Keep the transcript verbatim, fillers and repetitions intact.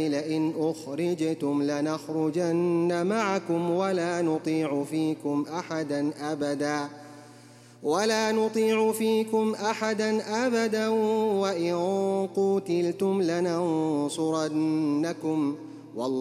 لئن أخرجتم لنخرجن معكم ولا نطيع فيكم أحدا أبدا ولا نطيع فيكم أحدا أبدا وإن قوتلتم لننصرنكم والله